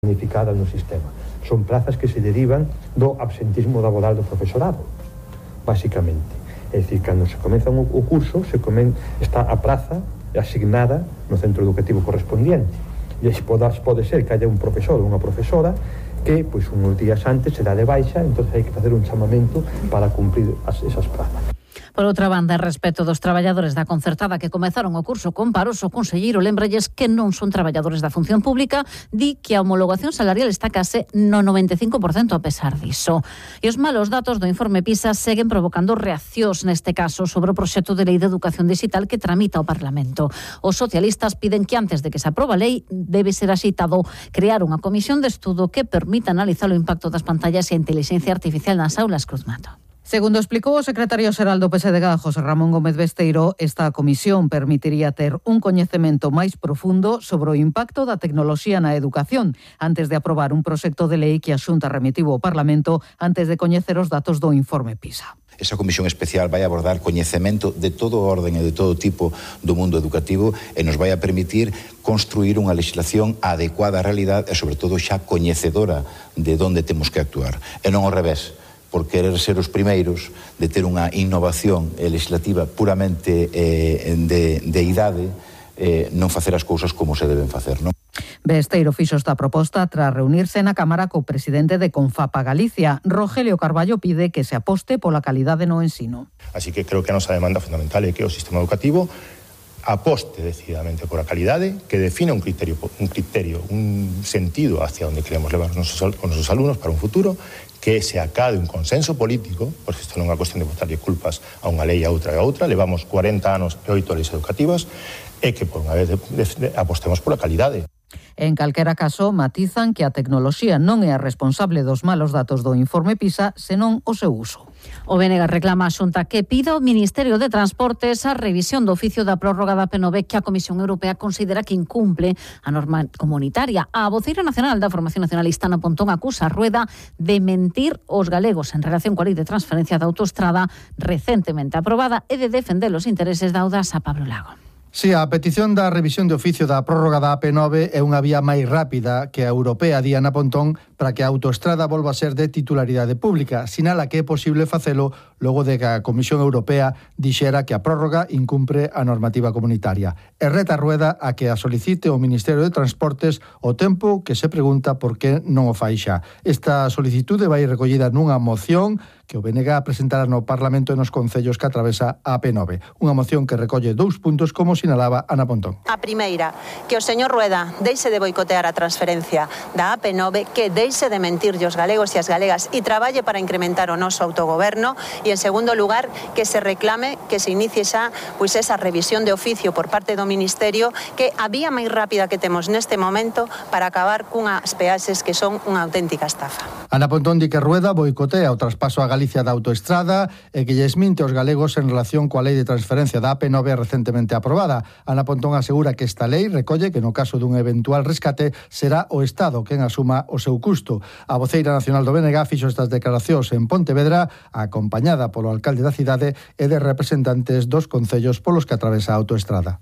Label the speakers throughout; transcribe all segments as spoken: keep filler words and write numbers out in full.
Speaker 1: unificada no sistema. Son plazas que se derivan do absentismo laboral do profesorado, basicamente. É dicir, cando se comeza o curso, se comen, está a praza asignada no centro educativo correspondiente. E pode, pode ser que haya un profesor ou unha profesora que, pois, uns días antes se dá de baixa, entón hai que facer un chamamento para cumprir as, esas plazas.
Speaker 2: Por outra banda, respecto dos traballadores da concertada que comezaron o curso con paros, o conselleiro lembralles que non son traballadores da función pública, di que a homologación salarial está case no noventa e cinco por cento a pesar diso. E os malos datos do informe PISA seguen provocando reaccións neste caso sobre o proxecto de lei de educación digital que tramita o Parlamento. Os socialistas piden que antes de que se aproba a lei debe ser axeitado crear unha comisión de estudo que permita analizar o impacto das pantallas e a inteligencia artificial nas aulas. Cruz Mato.
Speaker 3: Segundo explicou o secretario xeral do P S D G, José Ramón Gómez Besteiro, esta comisión permitiría ter un coñecemento máis profundo sobre o impacto da tecnoloxía na educación antes de aprobar un proxecto de lei que a Xunta remitiu ao Parlamento antes de coñecer os datos do informe PISA.
Speaker 4: Esa comisión especial vai abordar coñecemento de todo o orden e de todo tipo do mundo educativo e nos vai a permitir construir unha legislación adecuada á realidade e, sobre todo, xa coñecedora de onde temos que actuar. E non ao revés, por querer ser os primeiros de ter unha innovación legislativa puramente eh, de, de idade, eh, non facer as cousas como se deben facer, non?
Speaker 3: Besteiro fixo esta proposta tras reunirse na Cámara co presidente de Confapa Galicia. Rogelio Carballo pide que se aposte pola calidade no ensino.
Speaker 5: Así que creo que a nosa demanda fundamental é que o sistema educativo aposte decididamente por a calidade, que defina un criterio, un criterio, un sentido hacia onde queremos levar os nosos, os nosos alumnos para un futuro, que se acade un consenso político, porque isto non é unha cuestión de botarlle culpas a unha lei a outra e a outra, levamos cuarenta anos e oito leis educativas, e que por unha vez de, de, de, apostemos pola calidade.
Speaker 3: En calquera caso, matizan que a tecnoloxía non é a responsable dos malos datos do informe PISA, senón o seu uso.
Speaker 2: O B N G reclama a Xunta que pida ao Ministerio de Transportes a revisión do oficio da prórroga da P nove que a Comisión Europea considera que incumple a norma comunitaria. A voceira nacional da Formación Nacionalista Ana Pontón acusa a Rueda de mentir os galegos en relación coa lei de transferencia da autoestrada recentemente aprobada e de defender os intereses da Audasa. Pablo Lago.
Speaker 6: Si, a petición da revisión de oficio da prórroga da A P nove é unha vía máis rápida que a europea, di Ana Pontón, para que a autoestrada volva a ser de titularidade pública. Sinala que é posible facelo logo de que a Comisión Europea dixera que a prórroga incumpre a normativa comunitaria. E reta Rueda a que a solicite o Ministerio de Transportes o tempo que se pregunta por que non o fai xa. Esta solicitude vai recollida nunha moción que o B N G presentará no Parlamento e nos concellos que atravesa a A P nove. Unha moción que recolle dous puntos, como sinalaba Ana Pontón.
Speaker 7: A primeira, que o señor Rueda deixe de boicotear a transferencia da A P nove, que deixe de mentirlle os galegos e as galegas e traballe para incrementar o noso autogoberno, e en segundo lugar, que se reclame que se inicie xa pois esa revisión de oficio por parte do Ministerio, que a vía máis rápida que temos neste momento para acabar cunhas peaxes que son unha auténtica estafa.
Speaker 6: Ana Pontón di que Rueda boicotea o traspaso a Galicia da autoestrada e que lles minte aos galegos en relación coa lei de transferencia da A P nove recentemente aprobada. Ana Pontón asegura que esta lei recolle que no caso dun eventual rescate será o Estado quen asuma o seu custo. A voceira nacional do B N G fixo estas declaracións en Pontevedra, acompañada polo alcalde da cidade e de representantes dos concellos polos que atravesa a autoestrada.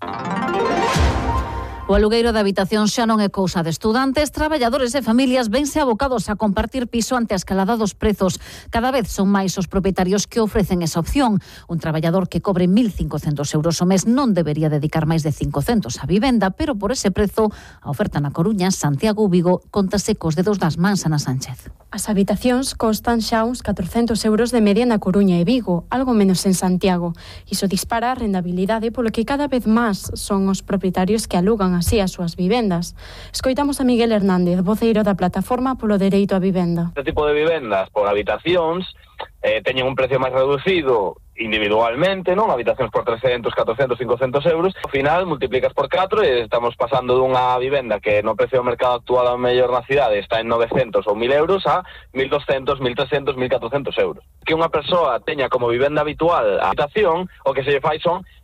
Speaker 2: O alugueiro de habitación xa non é cousa de estudantes, traballadores e familias vense abocados a compartir piso ante a escalada dos prezos. Cada vez son máis os propietarios que ofrecen esa opción. Un traballador que cobre mil cincocentos euros ao mes non debería dedicar máis de cincocentos á vivenda, pero por ese prezo, a oferta na Coruña, Santiago ou Vigo, contase cos dedos das mans. Ana Sánchez.
Speaker 8: As habitacións costan xa uns catrocentos euros de media na Coruña e Vigo, algo menos en Santiago. Iso dispara a rendabilidade polo que cada vez máis son os propietarios que alugan así as súas vivendas. Escoitamos a Miguel Hernández, voceiro da Plataforma polo Dereito á Vivenda.
Speaker 9: Este tipo de vivendas por habitacións eh, teñen un precio máis reducido individualmente, non? Habitacións por trescentos, catrocentos, cincocentos euros. Ao final, multiplicas por catro e estamos pasando dunha vivenda que no precio do mercado actual ao mellor na cidade está en novecentos ou mil euros a mil doscentos, mil trescentos, mil catrocentos euros. Que unha persoa teña como vivenda habitual a habitación, o que se lle fai son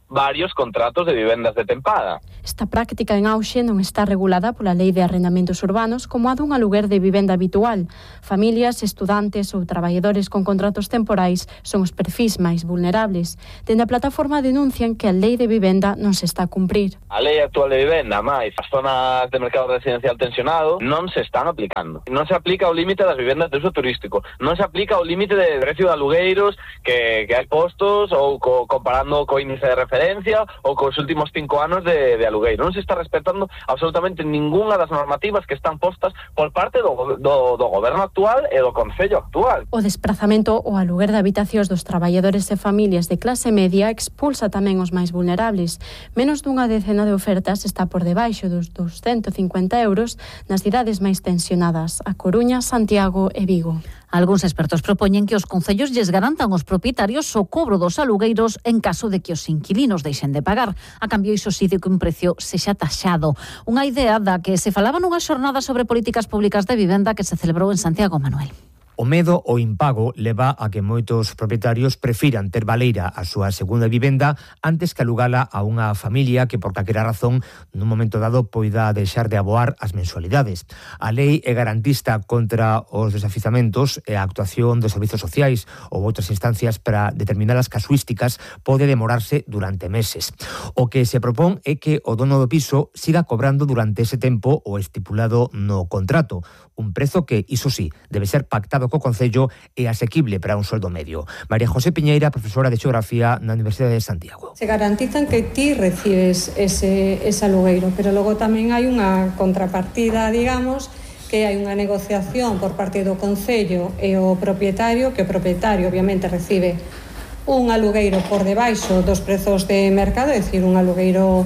Speaker 9: varios contratos de vivendas de tempada.
Speaker 8: Esta práctica en auxe non está regulada pola Lei de Arrendamentos Urbanos como a dun aluguer de vivenda habitual. Familias, estudantes ou traballadores con contratos temporais son os perfis máis vulnerables. Dende a plataforma denuncian que a Lei de Vivenda non se está a cumprir.
Speaker 9: A Lei actual de vivenda, máis as zonas de mercado residencial tensionado, non se están aplicando. Non se aplica o límite das vivendas de uso turístico, non se aplica o límite de precio de alugueiros que, que hai postos ou co, comparando co índice de referencia ou cos últimos cinco anos de, de alugueiro. Non se está respetando absolutamente ningunha das normativas que están postas por parte do, do, do goberno actual e do Concello actual.
Speaker 8: O desprazamento ou aluguer de habitacións dos traballadores e familias de clase media expulsa tamén os máis vulnerables. Menos dunha decena de ofertas está por debaixo dos doscientos cincuenta euros nas cidades máis tensionadas, A Coruña, Santiago e Vigo.
Speaker 2: Algúns expertos propoñen que os concellos lles garantan aos propietarios o cobro dos alugueiros en caso de que os inquilinos deixen de pagar. A cambio, iso sí de que un precio sexa taxado. Unha idea da que se falaba nunha xornada sobre políticas públicas de vivenda que se celebrou en Santiago, Manuel.
Speaker 10: O medo ao impago leva a que moitos propietarios prefiran ter baleira a súa segunda vivenda antes que alugala a unha familia que por calquera razón nun momento dado poida deixar de aboar as mensualidades. A lei é garantista contra os desafizamentos e a actuación dos servizos sociais ou outras instancias para determinadas casuísticas pode demorarse durante meses. O que se propón é que o dono do piso siga cobrando durante ese tempo o estipulado no contrato, un prezo que, iso sí, debe ser pactado co Concello e asequible para un sueldo medio. María José Piñeira, profesora de Xeografía na Universidade de Santiago.
Speaker 11: Se garantizan que ti recibes ese, ese alugueiro, pero logo tamén hai unha contrapartida, digamos, que hai unha negociación por parte do Concello e o propietario, que o propietario obviamente recibe un alugueiro por debaixo dos prezos de mercado, é dicir, un alugueiro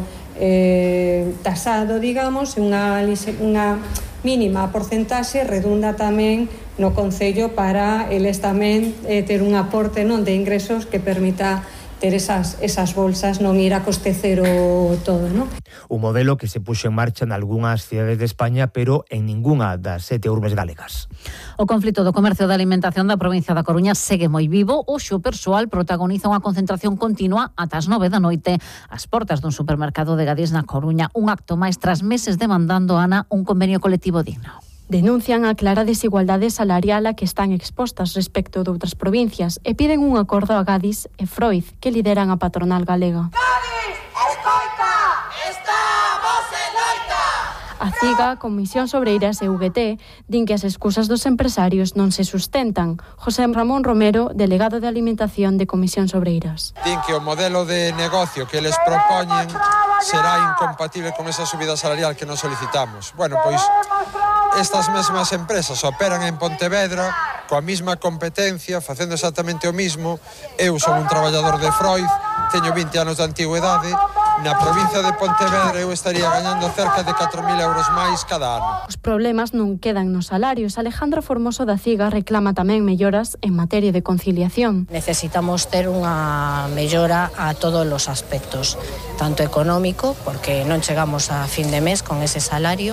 Speaker 11: eh, tasado, digamos, e unha, unha mínima porcentaxe redunda tamén no Concello para eles tamén eh, ter un aporte non de ingresos que permita ter esas, esas bolsas, non ir a coste cero todo, non?
Speaker 10: Un modelo que se puxo en marcha en algunhas cidades de España, pero en ningunha das sete urbes galegas.
Speaker 2: O conflito do comercio da alimentación da provincia da Coruña segue moi vivo. Hoxe o persoal protagoniza unha concentración continua ata as nove da noite ás portas dun supermercado de Gadis na Coruña. Un acto máis tras meses demandando, Ana, un convenio colectivo digno.
Speaker 8: Denuncian a clara desigualdade salarial a que están expostas respecto de outras provincias e piden un acordo a Gadis e Freud, que lideran a patronal galega.
Speaker 12: Gadis, escoita, estamos en loita.
Speaker 8: A CIGA, Comisións Obreiras e U G T din que as excusas dos empresarios non se sustentan. José Ramón Romero, delegado de Alimentación de Comisións Obreiras.
Speaker 13: Din que o modelo de negocio que les propoñen será incompatible con esa subida salarial que nos solicitamos. Bueno, pois estas mesmas empresas operan en Pontevedra coa mesma competencia, facendo exactamente o mismo. Eu son un traballador de Freud, teño vinte anos de antigüedade. Na provincia de Pontevedra eu estaría gañando cerca de catro mil euros máis cada ano.
Speaker 8: Os problemas non quedan nos salarios. Alejandro Formoso da CIGA reclama tamén melloras en materia de conciliación.
Speaker 14: Necesitamos ter unha mellora a todos os aspectos, tanto económico, porque non chegamos a fin de mes con ese salario,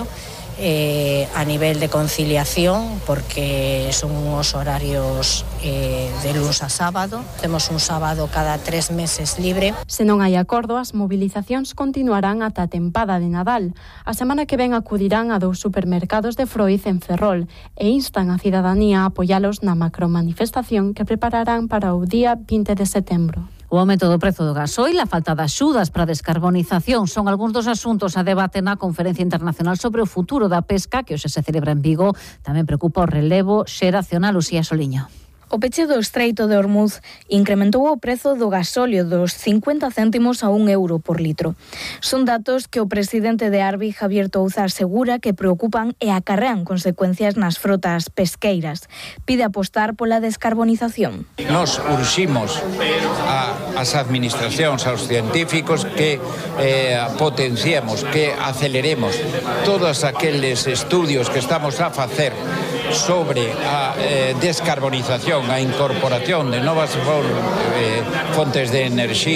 Speaker 14: Eh, a nivel de conciliación, porque son unos horarios eh, de luns a sábado. Temos un sábado cada tres meses libre.
Speaker 8: Se non hai acordo, as movilizacións continuarán ata a tempada de Nadal. A semana que ven acudirán a dous supermercados de Freud en Ferrol e instan a cidadanía a apoialos na macromanifestación que prepararán para o día vinte de setembro.
Speaker 2: O aumento do prezo do gasoil, a falta de axudas para a descarbonización son algúns dos asuntos a debate na Conferencia Internacional sobre o futuro da pesca que hoxe se celebra en Vigo. Tamén preocupa o relevo xeracional. Uxía Soliño.
Speaker 15: O peche do Estreito de Hormuz incrementou o prezo do gasóleo dos cincuenta céntimos a un euro por litro. Son datos que o presidente de Arbi, Javier Touza, asegura que preocupan e acarrean consecuencias nas frotas pesqueiras. Pide apostar pola descarbonización.
Speaker 16: Nos urximos a, as administracións, aos científicos que eh, potenciemos, que aceleremos todos aqueles estudios que estamos a facer sobre a eh, descarbonización, a incorporación de novas for, eh, fontes de enerxía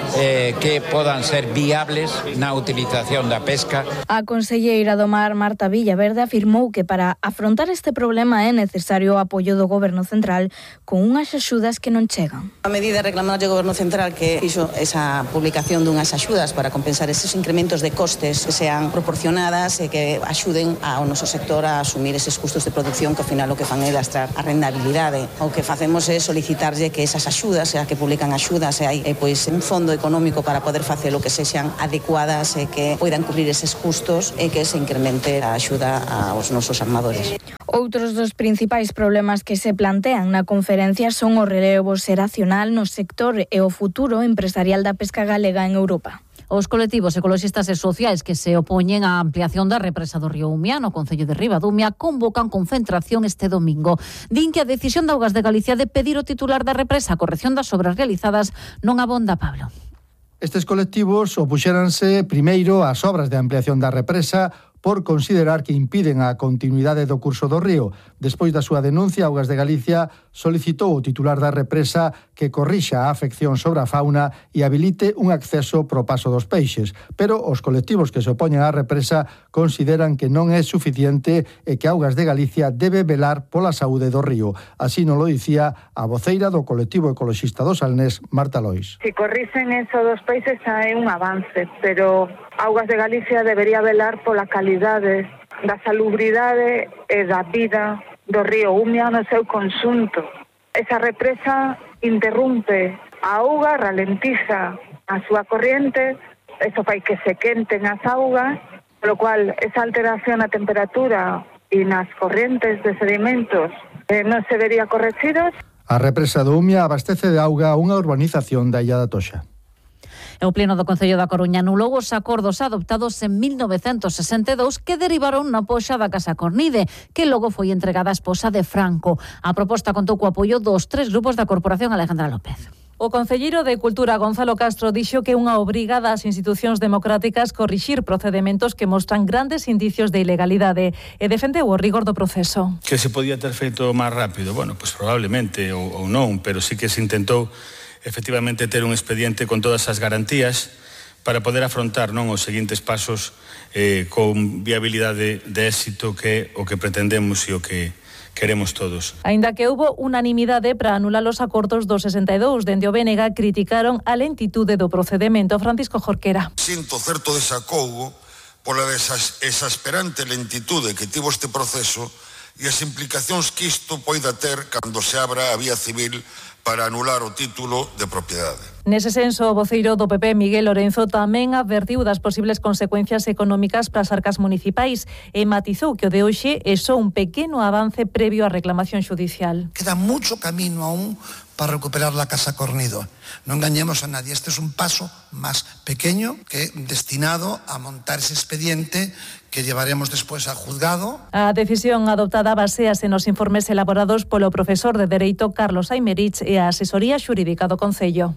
Speaker 16: eh, que podan ser viables na utilización da pesca.
Speaker 15: A conselleira do Mar, Marta Villaverde, afirmou que para afrontar este problema é necesario o apoio do Goberno Central con unhas axudas que non chegan.
Speaker 17: A medida reclamada do Goberno Central que fixo esa publicación dunhas axudas para compensar eses incrementos de costes que sean proporcionadas e que axuden ao noso sector a asumir eses custos de producción que ao final o que fan é lastrar a rendabilidade. O que facemos é solicitarlle que esas axudas, a que publican axudas, e hai e, pois un fondo económico para poder facer o que sexan adecuadas e que poidan cubrir eses custos e que se incremente a axuda aos nosos armadores.
Speaker 15: Outros dos principais problemas que se plantean na conferencia son o relevo xeracional no sector e o futuro empresarial da pesca galega en Europa.
Speaker 2: Os colectivos ecoloxistas e sociais que se opoñen á ampliación da represa do río Umia no concello de Ribadumia convocan concentración este domingo. Din que a decisión de Augas de Galicia de pedir o titular da represa a corrección das obras realizadas non abonda, Pablo.
Speaker 6: Estes colectivos opuxéranse primeiro ás obras de ampliación da represa por considerar que impiden a continuidade do curso do río. Despois da súa denuncia, Augas de Galicia solicitou o titular da represa que corrixa a afección sobre a fauna e habilite un acceso pro paso dos peixes. Pero os colectivos que se opoñen á represa consideran que non é suficiente e que Augas de Galicia debe velar pola saúde do río. Así non lo dicía a voceira do colectivo ecoloxista do Salnés, Marta Lois.
Speaker 18: Si corrixen eso dos peixes hai un avance, pero Augas de Galicia debería velar pola calidade da salubridade e da vida do río Umia no seu conxunto. Esa represa interrumpe a auga, ralentiza a súa corriente, eso fai que se quenten as augas, polo cual esa alteración na temperatura e nas correntes de sedimentos eh, non se vería corregidos.
Speaker 6: A represa do Umia abastece de auga unha urbanización da Illa da Toxa.
Speaker 2: O Pleno do Concello da Coruña anulou os acordos adoptados en mil novecentos sesenta e dous que derivaron na poxa da Casa Cornide, que logo foi entregada á esposa de Franco. A proposta contou co apoio dos tres grupos da Corporación Alejandra López.
Speaker 19: O concelleiro de Cultura, Gonzalo Castro, dixo que é unha obriga das institucións democráticas corrixir procedementos que mostran grandes indicios de ilegalidade e defendeu o rigor do proceso.
Speaker 20: Que se podía ter feito máis rápido? Bueno, pues probablemente ou, ou non, pero sí que se intentou efectivamente ter un expediente con todas as garantías para poder afrontar non os seguintes pasos eh, con viabilidade de éxito que o que pretendemos e o que queremos todos.
Speaker 19: Aínda que houbo unanimidade para anular os acordos do sesenta e dous, dende o B N G criticaron a lentitude do procedemento. Francisco Jorquera.
Speaker 21: Sinto certo desacougo pola exasperante lentitude que tivo este proceso e as implicacións que isto poida ter cando se abra a vía civil para anular o título de propiedade.
Speaker 19: Nese senso, o voceiro do P P, Miguel Lorenzo, tamén advertiu das posibles consecuencias económicas para as arcas municipais e matizou que o de hoxe é só un pequeno avance previo á reclamación xudicial.
Speaker 22: Queda mucho camino aún para recuperar la Casa Cornido. No engañemos a nadie, este es un paso más pequeño que destinado a montar ese expediente que llevaremos despois ao juzgado.
Speaker 19: A decisión adoptada basease nos informes elaborados polo profesor de Dereito Carlos Aymerich e a asesoría xurídica do Concello.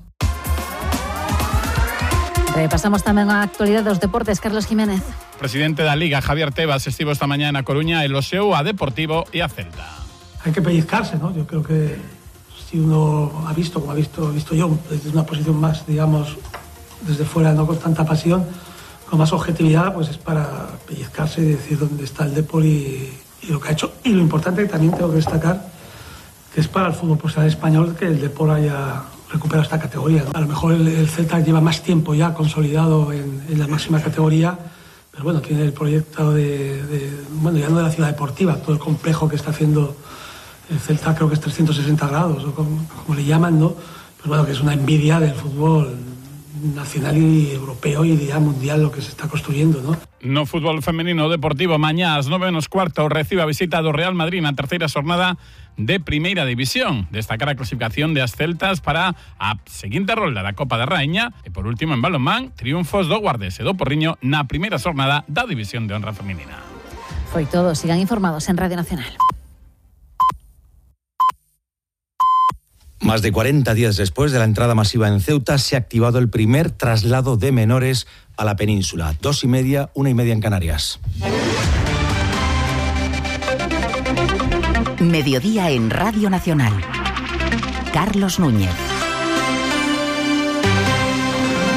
Speaker 2: Repasamos tamén a actualidade dos deportes. Carlos Jiménez.
Speaker 23: Presidente da Liga, Javier Tebas, estivo esta mañá na Coruña e eloxeou a Deportivo e a Celta.
Speaker 24: Hay que pellizcarse, ¿no? Yo creo que si uno ha visto, como ha visto, visto yo, desde una posición más, digamos, desde fuera, no con tanta pasión, con más objetividad, pues es para pellizcarse y decir dónde está el Depor y, y lo que ha hecho. Y lo importante que también tengo que destacar, que es para el fútbol profesional español que el Depor haya recuperado esta categoría, ¿no? A lo mejor el, el Celta lleva más tiempo ya consolidado en, en la máxima categoría, pero bueno, tiene el proyecto de, de, bueno, ya no de la ciudad deportiva, todo el complejo que está haciendo el Celta, creo que es trescientos sesenta grados, o como, como le llaman, ¿no? Pues bueno, que es una envidia del fútbol nacional y europeo y ya mundial lo que se está construyendo, ¿no?
Speaker 23: No fútbol femenino Deportivo, mañá ás nove menos cuarto recibe a visita do Real Madrid na terceira xornada de Primeira División. Destacar a clasificación de as celtas para a seguinte rolda da Copa da Raíña e por último en balonmán, triunfos do Guardés e do Porriño na primeira xornada da División de Honra Femenina.
Speaker 2: Foi todo, sigan informados en Radio Nacional.
Speaker 25: Más de cuarenta días después de la entrada masiva en Ceuta, se ha activado el primer traslado de menores a la península. Dos y media, una y media en Canarias.
Speaker 26: Mediodía en Radio Nacional. Carlos Núñez.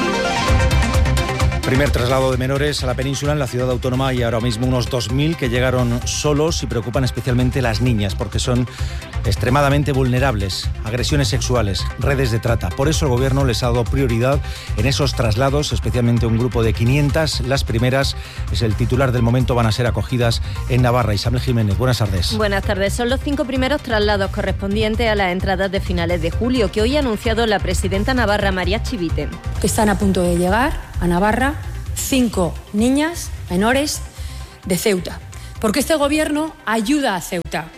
Speaker 25: Primer traslado de menores a la península. En la ciudad autónoma hay ahora mismo unos dos mil que llegaron solos y preocupan especialmente las niñas porque son extremadamente vulnerables, agresiones sexuales, redes de trata. Por eso el gobierno les ha dado prioridad en esos traslados, especialmente un grupo de quinientas. Las primeras, es el titular del momento, van a ser acogidas en Navarra. Isabel Jiménez, buenas tardes.
Speaker 1: Buenas tardes. Son los cinco primeros traslados correspondientes a las entradas de finales de julio que hoy ha anunciado la presidenta navarra María Chivite.
Speaker 3: Que están a punto de llegar a Navarra cinco niñas menores de Ceuta, porque este gobierno ayuda a Ceuta.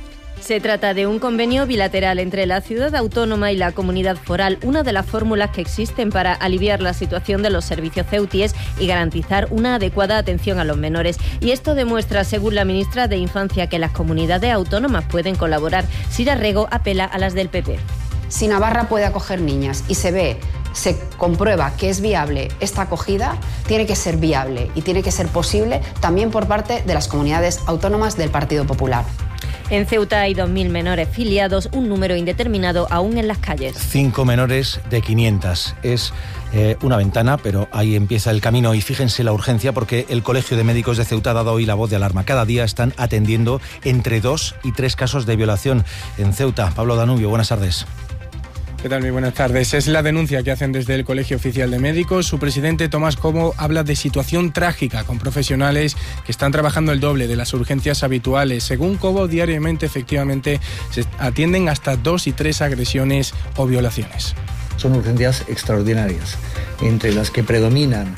Speaker 1: Se trata de un convenio bilateral entre la ciudad autónoma y la comunidad foral, una de las fórmulas que existen para aliviar la situación de los servicios ceutíes y garantizar una adecuada atención a los menores. Y esto demuestra, según la ministra de Infancia, que las comunidades autónomas pueden colaborar. Sira Rego apela a las del P P.
Speaker 4: Si Navarra puede acoger niñas y se ve, se comprueba que es viable esta acogida, tiene que ser viable y tiene que ser posible también por parte de las comunidades autónomas del Partido Popular.
Speaker 1: En Ceuta hay dos mil menores filiados, un número indeterminado aún en las calles.
Speaker 25: Cinco menores de quinientas. Es eh, una ventana, pero ahí empieza el camino. Y fíjense la urgencia, porque el Colegio de Médicos de Ceuta ha dado hoy la voz de alarma. Cada día están atendiendo entre dos y tres casos de violación en Ceuta. Pablo Danubio, buenas tardes.
Speaker 5: ¿Qué tal? Muy buenas tardes. Es la denuncia que hacen desde el Colegio Oficial de Médicos. Su presidente, Tomás Cobo, habla de situación trágica con profesionales que están trabajando el doble de las urgencias habituales. Según Cobo, diariamente, efectivamente, se atienden hasta dos y tres agresiones o violaciones.
Speaker 7: Son urgencias extraordinarias, entre las que predominan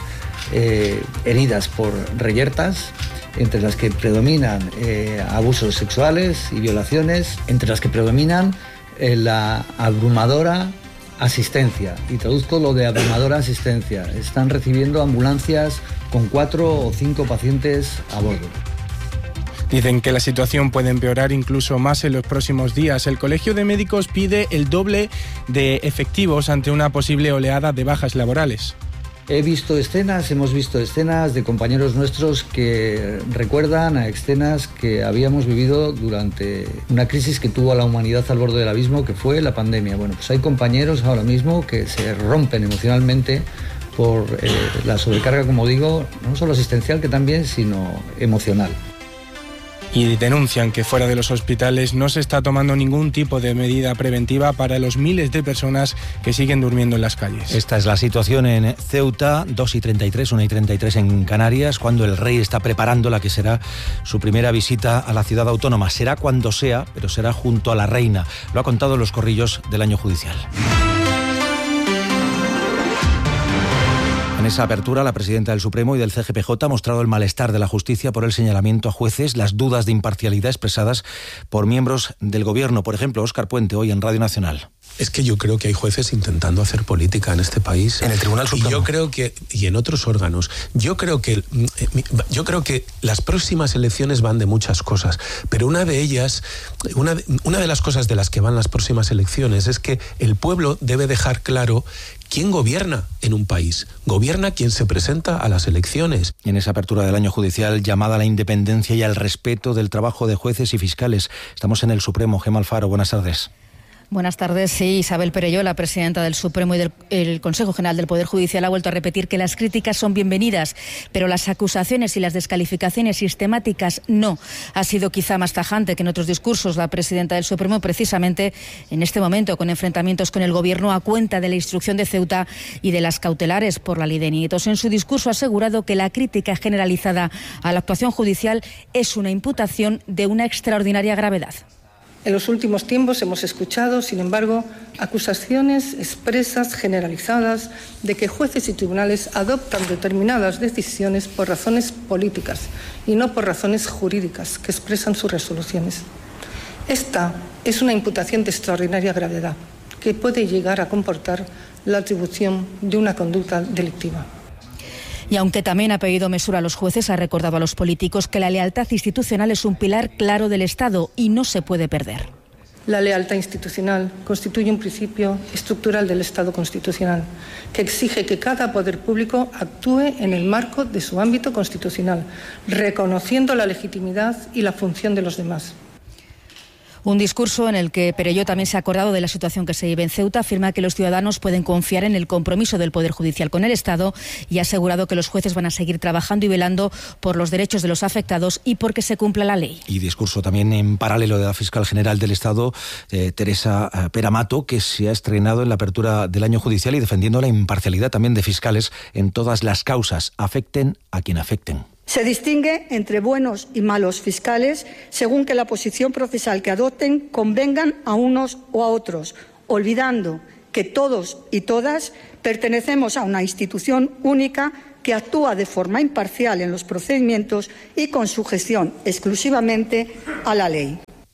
Speaker 7: eh, heridas por reyertas, entre las que predominan eh, abusos sexuales y violaciones, entre las que predominan la abrumadora asistencia. Y traduzco lo de abrumadora asistencia. Están recibiendo ambulancias con cuatro o cinco pacientes a bordo.
Speaker 5: Dicen que la situación puede empeorar incluso más en los próximos días. El Colegio de Médicos pide el doble de efectivos ante una posible oleada de bajas laborales.
Speaker 7: He visto escenas, hemos visto escenas de compañeros nuestros que recuerdan a escenas que habíamos vivido durante una crisis que tuvo a la humanidad al borde del abismo, que fue la pandemia. Bueno, pues hay compañeros ahora mismo que se rompen emocionalmente por eh, la sobrecarga, como digo, no solo asistencial que también, sino emocional.
Speaker 5: Y denuncian que fuera de los hospitales no se está tomando ningún tipo de medida preventiva para los miles de personas que siguen durmiendo en las calles.
Speaker 25: Esta es la situación en Ceuta, dos y treinta y tres, una y treinta y tres en Canarias, cuando el rey está preparando la que será su primera visita a la ciudad autónoma. Será cuando sea, pero será junto a la reina. Lo ha contado en los corrillos del año judicial. En esa apertura, la presidenta del Supremo y del C G P J ha mostrado el malestar de la justicia por el señalamiento a jueces, las dudas de imparcialidad expresadas por miembros del gobierno. Por ejemplo, Óscar Puente, hoy en Radio Nacional.
Speaker 26: Es que yo creo que hay jueces intentando hacer política en este país.
Speaker 25: En el Tribunal Supremo.
Speaker 26: Y yo creo que, y en otros órganos, yo creo que, yo creo que las próximas elecciones van de muchas cosas, pero una de ellas, una de, una de las cosas de las que van las próximas elecciones es que el pueblo debe dejar claro ¿quién gobierna en un país? Gobierna quien se presenta a las elecciones.
Speaker 25: En esa apertura del año judicial, llamada a la independencia y al respeto del trabajo de jueces y fiscales. Estamos en el Supremo. Gemma Alfaro, buenas tardes.
Speaker 27: Buenas tardes. Sí, Isabel Perelló, la presidenta del Supremo y del el Consejo General del Poder Judicial, ha vuelto a repetir que las críticas son bienvenidas, pero las acusaciones y las descalificaciones sistemáticas no. Ha sido quizá más tajante que en otros discursos la presidenta del Supremo, precisamente en este momento, con enfrentamientos con el Gobierno a cuenta de la instrucción de Ceuta y de las cautelares por la ley de nietos. En su discurso ha asegurado que la crítica generalizada a la actuación judicial es una imputación de una extraordinaria gravedad.
Speaker 28: En los últimos tiempos hemos escuchado, sin embargo, acusaciones expresas, generalizadas, de que jueces y tribunales adoptan determinadas decisiones por razones políticas y no por razones jurídicas que expresan sus resoluciones. Esta es una imputación de extraordinaria gravedad que puede llegar a comportar la atribución de una conducta delictiva.
Speaker 27: Y aunque también ha pedido mesura a los jueces, ha recordado a los políticos que la lealtad institucional es un pilar claro del Estado y no se puede perder.
Speaker 28: La lealtad institucional constituye un principio estructural del Estado constitucional que exige que cada poder público actúe en el marco de su ámbito constitucional, reconociendo la legitimidad y la función de los demás.
Speaker 27: Un discurso en el que Perelló también se ha acordado de la situación que se vive en Ceuta, afirma que los ciudadanos pueden confiar en el compromiso del Poder Judicial con el Estado y ha asegurado que los jueces van a seguir trabajando y velando por los derechos de los afectados y porque se cumpla la ley.
Speaker 25: Y discurso también en paralelo de la fiscal general del Estado, eh, Teresa eh, Peramato, que se ha estrenado en la apertura del año judicial y defendiendo la imparcialidad también de fiscales en todas las causas, afecten a quien afecten.
Speaker 8: Se distingue entre buenos y malos fiscales según que la posición procesal que adopten convengan a unos o a otros, olvidando que todos y todas pertenecemos a una institución única que actúa de forma imparcial en los procedimientos y con sujeción exclusivamente a la ley.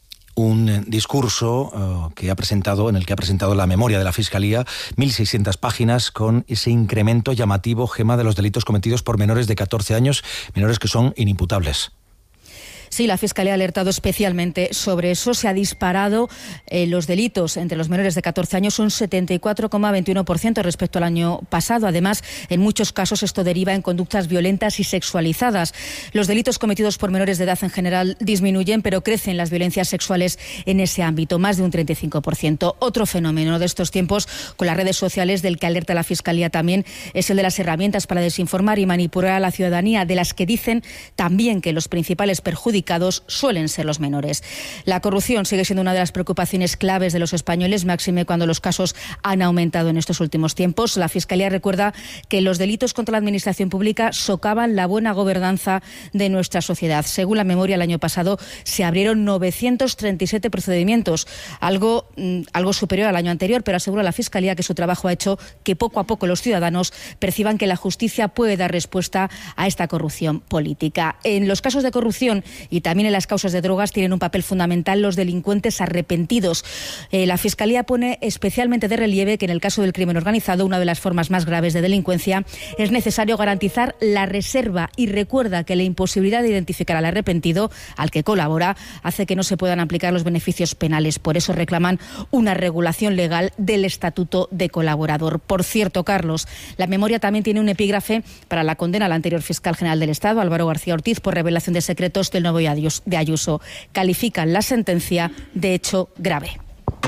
Speaker 25: Un discurso uh, que ha presentado, en el que ha presentado la memoria de la Fiscalía, mil seiscientas páginas con ese incremento llamativo, Gema, de los delitos cometidos por menores de catorce años, menores que son inimputables.
Speaker 27: Sí, la Fiscalía ha alertado especialmente sobre eso. Se ha disparado eh, los delitos entre los menores de catorce años un setenta y cuatro coma veintiuno por ciento respecto al año pasado. Además, en muchos casos esto deriva en conductas violentas y sexualizadas. Los delitos cometidos por menores de edad en general disminuyen, pero crecen las violencias sexuales en ese ámbito, más de un treinta y cinco por ciento. Otro fenómeno de estos tiempos con las redes sociales del que alerta la Fiscalía también es el de las herramientas para desinformar y manipular a la ciudadanía, de las que dicen también que los principales perjudicados suelen ser los menores. La corrupción sigue siendo una de las preocupaciones claves de los españoles, máxime cuando los casos han aumentado en estos últimos tiempos. La Fiscalía recuerda que los delitos contra la administración pública socavan la buena gobernanza de nuestra sociedad. Según la memoria, el año pasado se abrieron novecientos treinta y siete procedimientos, algo, algo superior al año anterior, pero asegura la Fiscalía que su trabajo ha hecho que poco a poco los ciudadanos perciban que la justicia puede dar respuesta a esta corrupción política. En los casos de corrupción y también en las causas de drogas tienen un papel fundamental los delincuentes arrepentidos. Eh, la Fiscalía pone especialmente de relieve que en el caso del crimen organizado, una de las formas más graves de delincuencia, es necesario garantizar la reserva y recuerda que la imposibilidad de identificar al arrepentido, al que colabora, hace que no se puedan aplicar los beneficios penales. Por eso reclaman una regulación legal del estatuto de colaborador. Por cierto, Carlos, la memoria también tiene un epígrafe para la condena al anterior fiscal general del Estado, Álvaro García Ortiz, por revelación de secretos del nuevo de Ayuso. Califican la sentencia de hecho grave.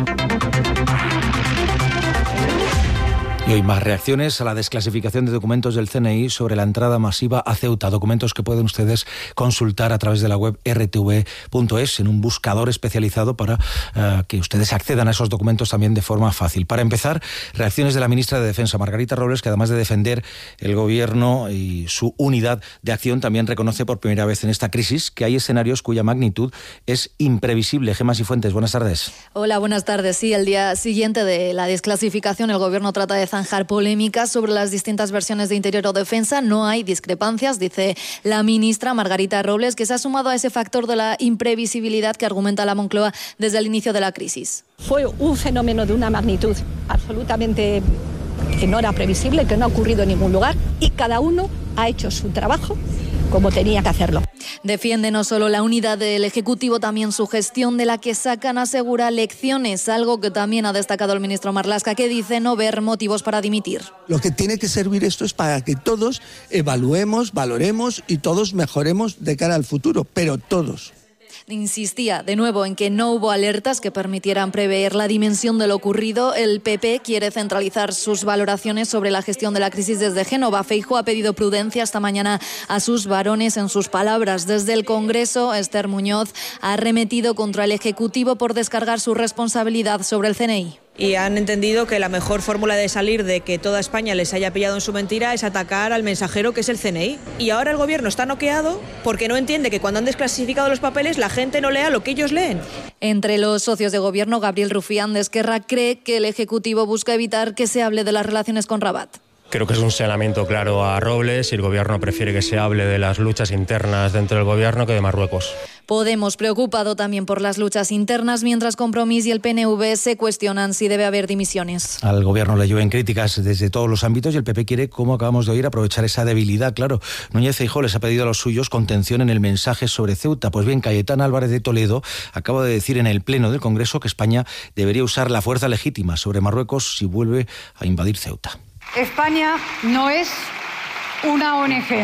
Speaker 25: Y hoy más reacciones a la desclasificación de documentos del C N I sobre la entrada masiva a Ceuta. Documentos que pueden ustedes consultar a través de la web erre te ve punto es en un buscador especializado para uh, que ustedes accedan a esos documentos también de forma fácil. Para empezar, reacciones de la ministra de Defensa, Margarita Robles, que además de defender el gobierno y su unidad de acción, también reconoce por primera vez en esta crisis que hay escenarios cuya magnitud es imprevisible. Gemma Cifuentes, buenas tardes.
Speaker 9: Hola, buenas tardes. Sí, el día siguiente de la desclasificación, el gobierno trata de zanjar polémicas sobre las distintas versiones de Interior o Defensa. No hay discrepancias, dice la ministra Margarita Robles, que se ha sumado a ese factor de la imprevisibilidad que argumenta la Moncloa desde el inicio de la crisis.
Speaker 10: Fue un fenómeno de una magnitud absolutamente que no era previsible, que no ha ocurrido en ningún lugar y cada uno ha hecho su trabajo como tenía que hacerlo.
Speaker 9: Defiende no solo la unidad del Ejecutivo, también su gestión, de la que sacan, asegura, lecciones, algo que también ha destacado el ministro Marlaska, que dice no ver motivos para dimitir.
Speaker 11: Lo que tiene que servir esto es para que todos evaluemos, valoremos y todos mejoremos de cara al futuro, pero todos.
Speaker 9: Insistía de nuevo en que no hubo alertas que permitieran prever la dimensión de lo ocurrido. El P P quiere centralizar sus valoraciones sobre la gestión de la crisis desde Génova. Feijóo ha pedido prudencia esta mañana a sus varones en sus palabras. Desde el Congreso, Esther Muñoz ha arremetido contra el Ejecutivo por descargar su responsabilidad sobre el C N I.
Speaker 12: Y han entendido que la mejor fórmula de salir de que toda España les haya pillado en su mentira es atacar al mensajero, que es el C N I. Y ahora el gobierno está noqueado porque no entiende que cuando han desclasificado los papeles la gente no lea lo que ellos leen.
Speaker 9: Entre los socios de gobierno, Gabriel Rufián de Esquerra cree que el Ejecutivo busca evitar que se hable de las relaciones con Rabat.
Speaker 13: Creo que es un señalamiento claro a Robles y el gobierno prefiere que se hable de las luchas internas dentro del gobierno que de Marruecos.
Speaker 9: Podemos, preocupado también por las luchas internas, mientras Compromís y el P N V se cuestionan si debe haber dimisiones.
Speaker 25: Al gobierno le llueven críticas desde todos los ámbitos y el P P quiere, como acabamos de oír, aprovechar esa debilidad. Claro, Núñez Feijóo les ha pedido a los suyos contención en el mensaje sobre Ceuta. Pues bien, Cayetana Álvarez de Toledo acaba de decir en el Pleno del Congreso que España debería usar la fuerza legítima sobre Marruecos si vuelve a invadir Ceuta.
Speaker 14: España no es una O N Ge,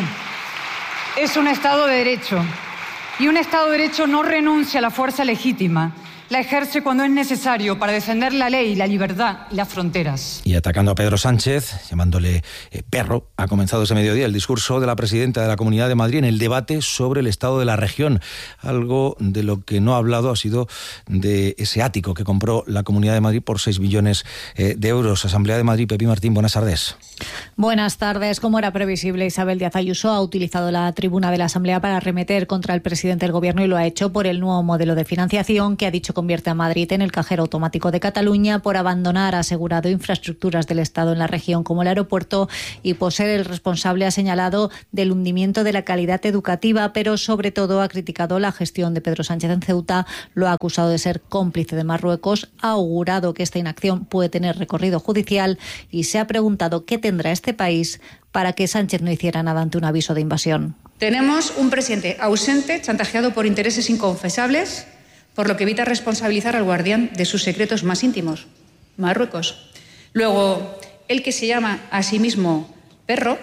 Speaker 14: es un Estado de Derecho. Y un Estado de Derecho no renuncia a la fuerza legítima. la ejerce cuando es necesario para defender la ley, la libertad y las fronteras.
Speaker 25: Y atacando a Pedro Sánchez, llamándole eh, perro, ha comenzado ese mediodía el discurso de la presidenta de la Comunidad de Madrid en el debate sobre el estado de la región. Algo de lo que no ha hablado ha sido de ese ático que compró la Comunidad de Madrid por seis billones eh, de euros. Asamblea de Madrid, Pepi Martín, buenas tardes.
Speaker 27: Buenas tardes. Como era previsible, Isabel Díaz Ayuso ha utilizado la tribuna de la Asamblea para arremeter contra el presidente del Gobierno y lo ha hecho por el nuevo modelo de financiación que ha dicho convierte a Madrid en el cajero automático de Cataluña, por abandonar, ha asegurado, infraestructuras del Estado en la región como el aeropuerto y por ser el responsable, ha señalado, del hundimiento de la calidad educativa, pero sobre todo ha criticado la gestión de Pedro Sánchez en Ceuta, lo ha acusado de ser cómplice de Marruecos, ha augurado que esta inacción puede tener recorrido judicial y se ha preguntado qué tendrá este país para que Sánchez no hiciera nada ante un aviso de invasión.
Speaker 6: Tenemos un presidente ausente, chantajeado por intereses inconfesables, por lo que evita responsabilizar al guardián de sus secretos más íntimos, Marruecos. Luego, el que se llama a sí mismo perro,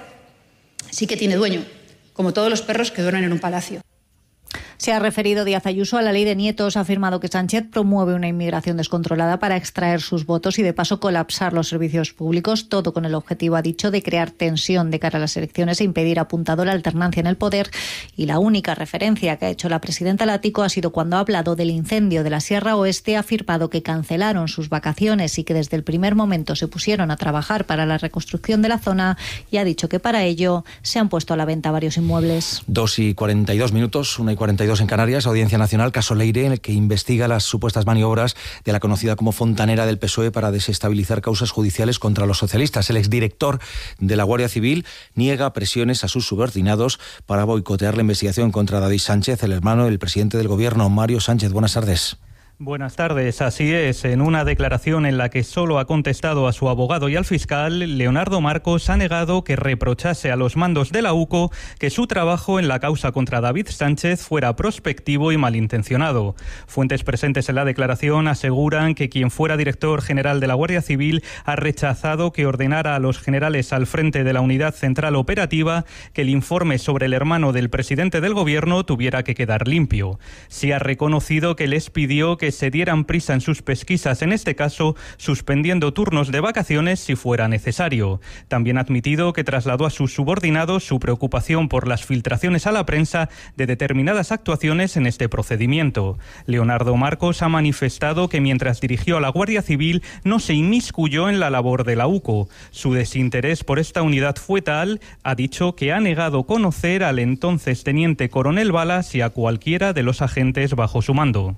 Speaker 6: sí que tiene dueño, como todos los perros que duermen en un palacio.
Speaker 27: Se ha referido Díaz Ayuso a la ley de nietos, ha afirmado que Sánchez promueve una inmigración descontrolada para extraer sus votos y de paso colapsar los servicios públicos, todo con el objetivo, ha dicho, de crear tensión de cara a las elecciones e impedir, ha apuntado, la alternancia en el poder. Y la única referencia que ha hecho la presidenta al ático ha sido cuando ha hablado del incendio de la Sierra Oeste, ha afirmado que cancelaron sus vacaciones y que desde el primer momento se pusieron a trabajar para la reconstrucción de la zona y ha dicho que para ello se han puesto a la venta varios inmuebles.
Speaker 25: Dos y cuarenta y dos minutos, una y cuarenta y dos en Canarias, Audiencia Nacional, caso Leire, en el que investiga las supuestas maniobras de la conocida como fontanera del P S O E para desestabilizar causas judiciales contra los socialistas. El exdirector de la Guardia Civil niega presiones a sus subordinados para boicotear la investigación contra David Sánchez, el hermano del presidente del Gobierno, Mario Sánchez. Buenas tardes.
Speaker 15: Buenas tardes, así es. En una declaración en la que solo ha contestado a su abogado y al fiscal, Leonardo Marcos ha negado que reprochase a los mandos de la U C O que su trabajo en la causa contra David Sánchez fuera prospectivo y malintencionado. Fuentes presentes en la declaración aseguran que quien fuera director general de la Guardia Civil ha rechazado que ordenara a los generales al frente de la Unidad Central Operativa que el informe sobre el hermano del presidente del Gobierno tuviera que quedar limpio. Sí ha reconocido que les pidió que se dieran prisa en sus pesquisas, en este caso suspendiendo turnos de vacaciones si fuera necesario. También ha admitido que trasladó a sus subordinados su preocupación por las filtraciones a la prensa de determinadas actuaciones en este procedimiento. Leonardo Marcos ha manifestado que mientras dirigió a la Guardia Civil no se inmiscuyó en la labor de la U C O. Su desinterés por esta unidad fue tal, ha dicho, que ha negado conocer al entonces teniente coronel Balas y a cualquiera de los agentes bajo su mando.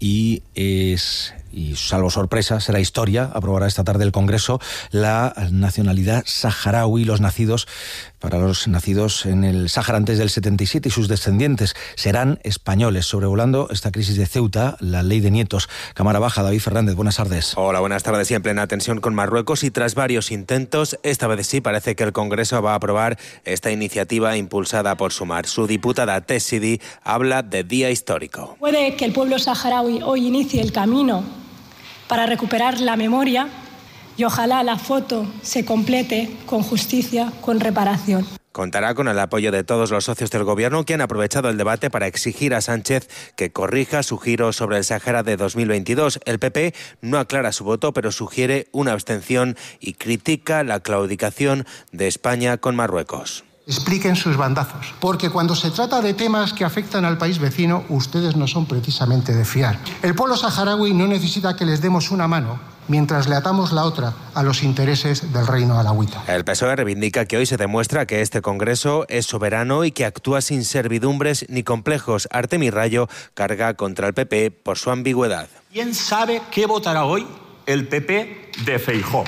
Speaker 25: Y es, y salvo sorpresa, será historia, aprobará esta tarde el Congreso la nacionalidad saharaui. Los nacidos, para los nacidos en el Sáhara antes del setenta y siete y sus descendientes serán españoles. Sobrevolando esta crisis de Ceuta, la ley de nietos. Cámara Baja, David Fernández, buenas tardes.
Speaker 16: Hola, buenas tardes. Y en plena tensión con Marruecos y tras varios intentos, esta vez sí parece que el Congreso va a aprobar esta iniciativa impulsada por Sumar. Su diputada Tess Sidi habla de día histórico.
Speaker 17: Puede que el pueblo saharaui hoy inicie el camino para recuperar la memoria y ojalá la foto se complete con justicia, con reparación.
Speaker 16: Contará con el apoyo de todos los socios del Gobierno que han aprovechado el debate para exigir a Sánchez que corrija su giro sobre el Sáhara de dos mil veintidós. El P P no aclara su voto, pero sugiere una abstención y critica la claudicación de España con Marruecos.
Speaker 18: Expliquen sus bandazos, porque cuando se trata de temas que afectan al país vecino, ustedes no son precisamente de fiar. El pueblo saharaui no necesita que les demos una mano mientras le atamos la otra a los intereses del reino alauita.
Speaker 16: El P S O E reivindica que hoy se demuestra que este Congreso es soberano y que actúa sin servidumbres ni complejos. Artemi Rayo carga contra el P P por su ambigüedad.
Speaker 20: ¿Quién sabe qué votará hoy el P P de Feijóo?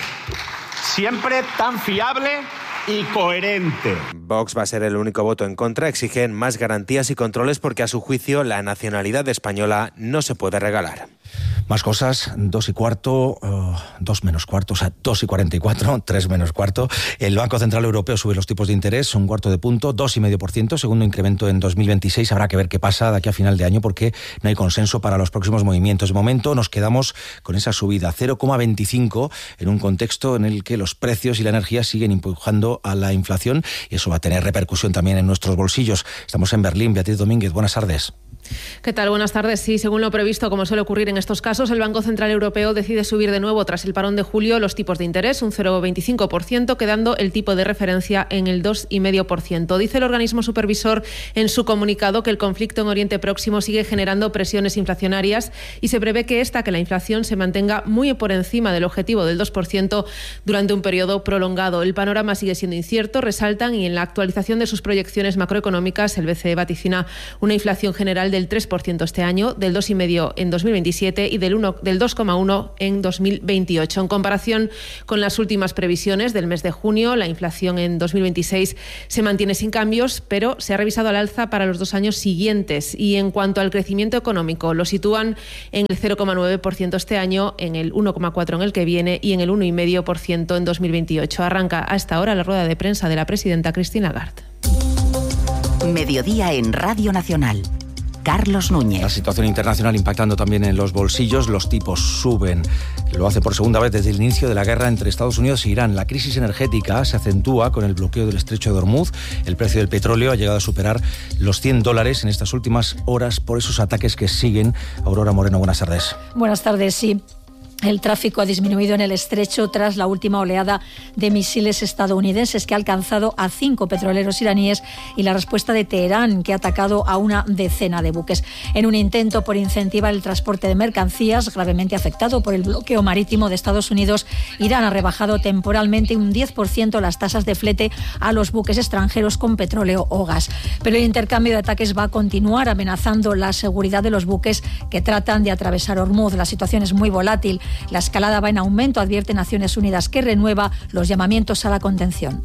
Speaker 20: Siempre tan fiable y coherente.
Speaker 16: Vox va a ser el único voto en contra. Exigen más garantías y controles porque a su juicio la nacionalidad española no se puede regalar.
Speaker 25: Más cosas, dos y cuarto, uh, dos menos cuarto, o sea, dos y cuarenta y cuatro, tres menos cuarto. El Banco Central Europeo sube los tipos de interés, un cuarto de punto, dos y medio por ciento, segundo incremento en dos mil veintiséis. Habrá que ver qué pasa de aquí a final de año porque no hay consenso para los próximos movimientos. De momento nos quedamos con esa subida, cero coma veinticinco, en un contexto en el que los precios y la energía siguen empujando a la inflación y eso va a tener repercusión también en nuestros bolsillos. Estamos en Berlín. Beatriz Domínguez, buenas tardes.
Speaker 2: ¿Qué tal? Buenas tardes. Sí, según lo previsto, como suele ocurrir en estos casos, el Banco Central Europeo decide subir de nuevo tras el parón de julio los tipos de interés, un cero coma veinticinco por ciento, quedando el tipo de referencia en el dos coma cinco por ciento. Dice el organismo supervisor en su comunicado que el conflicto en Oriente Próximo sigue generando presiones inflacionarias y se prevé que esta, que la inflación se mantenga muy por encima del objetivo del dos por ciento durante un periodo prolongado. El panorama sigue siendo incierto, resaltan, y en la actualización de sus proyecciones macroeconómicas, el B C E vaticina una inflación general del tres por ciento este año, del dos coma cinco por ciento en dos mil veintisiete y del, uno, del dos coma uno por ciento en dos mil veintiocho. En comparación con las últimas previsiones del mes de junio, la inflación en dos mil veintiséis se mantiene sin cambios, pero se ha revisado al alza para los dos años siguientes. Y en cuanto al crecimiento económico, lo sitúan en el cero coma nueve por ciento este año, en el uno coma cuatro por ciento en el que viene y en el uno coma cinco por ciento en dos mil veintiocho. Arranca a esta hora la rueda de prensa de la presidenta Christine Lagarde.
Speaker 3: Mediodía en Radio Nacional. Carlos Núñez.
Speaker 25: La situación internacional impactando también en los bolsillos, los tipos suben. Lo hace por segunda vez desde el inicio de la guerra entre Estados Unidos e Irán. La crisis energética se acentúa con el bloqueo del estrecho de Hormuz. El precio del petróleo ha llegado a superar los cien dólares en estas últimas horas por esos ataques que siguen. Aurora Moreno, buenas tardes.
Speaker 10: Buenas tardes, sí. El tráfico ha disminuido en el estrecho tras la última oleada de misiles estadounidenses que ha alcanzado a cinco petroleros iraníes y la respuesta de Teherán, que ha atacado a una decena de buques. En un intento por incentivar el transporte de mercancías gravemente afectado por el bloqueo marítimo de Estados Unidos, Irán ha rebajado temporalmente un diez por ciento las tasas de flete a los buques extranjeros con petróleo o gas. Pero el intercambio de ataques va a continuar, amenazando la seguridad de los buques que tratan de atravesar Hormuz. La situación es muy volátil. La escalada va en aumento, advierte Naciones Unidas, que renueva los llamamientos a la contención.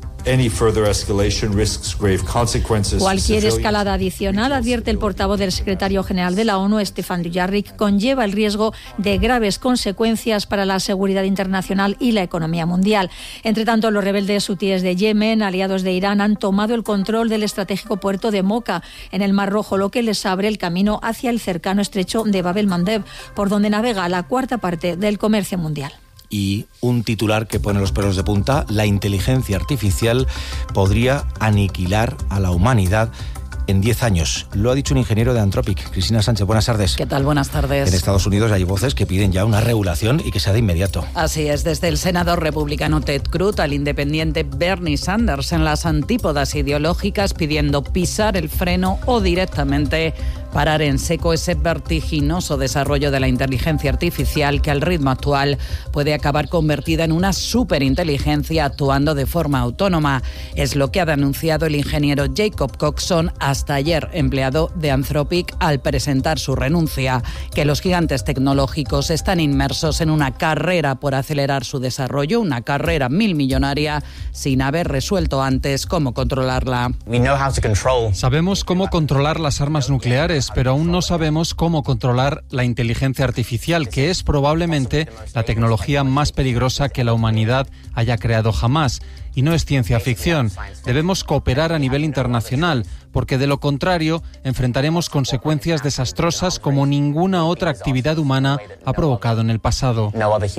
Speaker 10: Cualquier escalada adicional, advierte el portavoz del secretario general de la ONU, Stefan Dujarric, conlleva el riesgo de graves consecuencias para la seguridad internacional y la economía mundial. Entre tanto, los rebeldes hutíes de Yemen, aliados de Irán, han tomado el control del estratégico puerto de Mocha, en el Mar Rojo, lo que les abre el camino hacia el cercano estrecho de Bab el-Mandeb, por donde navega la cuarta parte del comercio mundial.
Speaker 25: Y un titular que pone los pelos de punta: la inteligencia artificial podría aniquilar a la humanidad en diez años. Lo ha dicho un ingeniero de Anthropic. Cristina Sánchez, buenas tardes.
Speaker 4: ¿Qué tal? Buenas tardes.
Speaker 25: En Estados Unidos hay voces que piden ya una regulación y que sea de inmediato.
Speaker 4: Así es, desde el senador republicano Ted Cruz al independiente Bernie Sanders, en las antípodas ideológicas, pidiendo pisar el freno o directamente parar en seco ese vertiginoso desarrollo de la inteligencia artificial que al ritmo actual puede acabar convertida en una superinteligencia actuando de forma autónoma. Es lo que ha denunciado el ingeniero Jacob Coxon, hasta ayer empleado de Anthropic, al presentar su renuncia, que los gigantes tecnológicos están inmersos en una carrera por acelerar su desarrollo, una carrera milmillonaria, sin haber resuelto antes cómo controlarla.
Speaker 19: Sabemos cómo controlar las armas nucleares, pero aún no sabemos cómo controlar la inteligencia artificial, que es probablemente la tecnología más peligrosa que la humanidad haya creado jamás. Y no es ciencia ficción. Debemos cooperar a nivel internacional, porque de lo contrario enfrentaremos consecuencias desastrosas como ninguna otra actividad humana ha provocado en el pasado.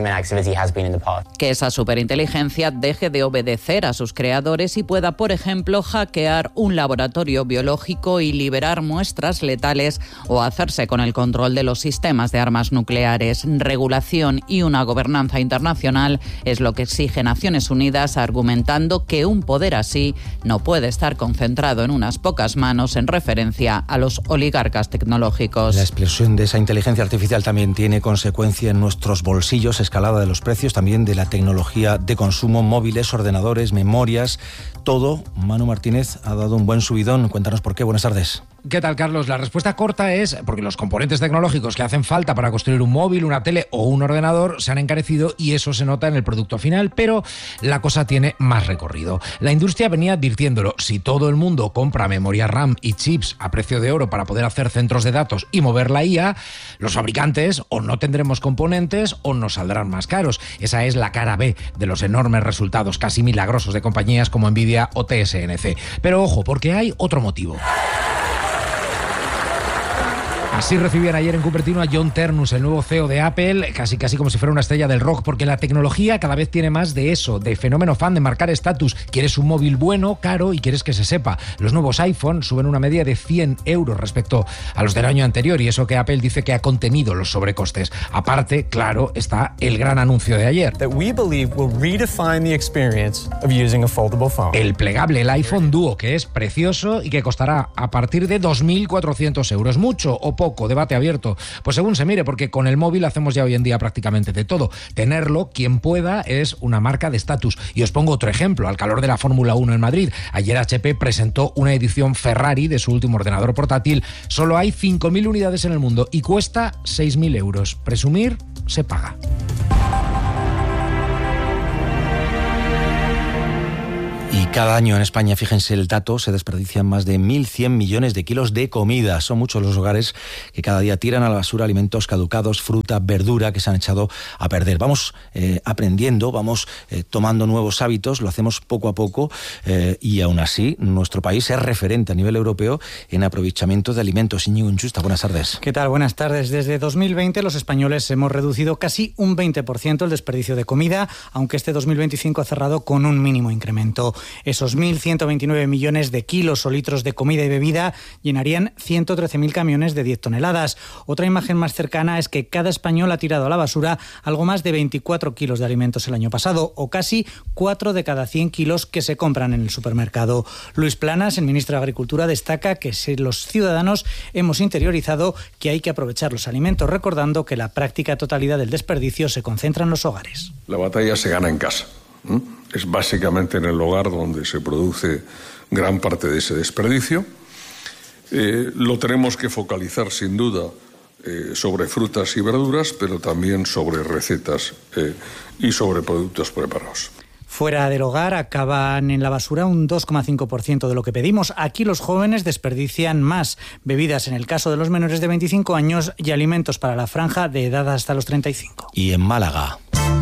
Speaker 4: Que esa superinteligencia deje de obedecer a sus creadores y pueda, por ejemplo, hackear un laboratorio biológico y liberar muestras letales o hacerse con el control de los sistemas de armas nucleares. Regulación y una gobernanza internacional es lo que exige Naciones Unidas, argumentando que un poder así no puede estar concentrado en unas pocas manos, en referencia a los oligarcas tecnológicos.
Speaker 25: La explosión de esa inteligencia artificial también tiene consecuencia en nuestros bolsillos, escalada de los precios también de la tecnología de consumo, móviles, ordenadores, memorias, todo. Manu Martínez ha dado un buen subidón. Cuéntanos por qué. Buenas tardes.
Speaker 21: ¿Qué tal, Carlos? La respuesta corta es porque los componentes tecnológicos que hacen falta para construir un móvil, una tele o un ordenador se han encarecido y eso se nota en el producto final, pero la cosa tiene más recorrido. La industria venía advirtiéndolo: si todo el mundo compra memoria RAM y chips a precio de oro para poder hacer centros de datos y mover la I A, los fabricantes o no tendremos componentes o nos saldrán más caros. Esa es la cara B de los enormes resultados casi milagrosos de compañías como Nvidia o T S M C. Pero ojo, porque hay otro motivo. Así recibían ayer en Cupertino a John Ternus, el nuevo C E O de Apple, casi casi como si fuera una estrella del rock, porque la tecnología cada vez tiene más de eso, de fenómeno fan, de marcar estatus. Quieres un móvil bueno, caro y quieres que se sepa. Los nuevos iPhone suben una media de cien euros respecto a los del año anterior, y eso que Apple dice que ha contenido los sobrecostes. Aparte, claro, está el gran anuncio de ayer. El plegable, el iPhone Duo, que es precioso y que costará a partir de dos mil cuatrocientos euros. ¿Mucho o poco? Debate abierto. Pues según se mire, porque con el móvil hacemos ya hoy en día prácticamente de todo. Tenerlo, quien pueda, es una marca de estatus. Y os pongo otro ejemplo, al calor de la Fórmula uno en Madrid. Ayer H P presentó una edición Ferrari de su último ordenador portátil. Solo hay cinco mil unidades en el mundo y cuesta seis mil euros. Presumir se paga.
Speaker 25: Y cada año en España, fíjense el dato, se desperdician más de mil cien millones de kilos de comida. Son muchos los hogares que cada día tiran a la basura alimentos caducados, fruta, verdura, que se han echado a perder. Vamos eh, aprendiendo, vamos eh, tomando nuevos hábitos, lo hacemos poco a poco eh, y aún así nuestro país es referente a nivel europeo en aprovechamiento de alimentos. Íñigo Inchusta, buenas tardes.
Speaker 1: ¿Qué tal? Buenas tardes. Desde dos mil veinte los españoles hemos reducido casi un veinte por ciento el desperdicio de comida, aunque este dos mil veinticinco ha cerrado con un mínimo incremento. Esos mil ciento veintinueve millones de kilos o litros de comida y bebida llenarían ciento trece mil camiones de diez toneladas. Otra imagen más cercana es que cada español ha tirado a la basura algo más de veinticuatro kilos de alimentos el año pasado, o casi cuatro de cada cien kilos que se compran en el supermercado. Luis Planas, el ministro de Agricultura, destaca que si los ciudadanos hemos interiorizado que hay que aprovechar los alimentos, recordando que la práctica totalidad del desperdicio se concentra en los hogares.
Speaker 5: La batalla se gana en casa. ¿Mm? Es básicamente en el hogar donde se produce gran parte de ese desperdicio. Eh, lo tenemos que focalizar sin duda eh, sobre frutas y verduras, pero también sobre recetas eh, y sobre productos preparados.
Speaker 1: Fuera del hogar acaban en la basura un dos coma cinco por ciento de lo que pedimos. Aquí los jóvenes desperdician más: bebidas en el caso de los menores de veinticinco años y alimentos para la franja de edad hasta los treinta y cinco.
Speaker 25: Y en Málaga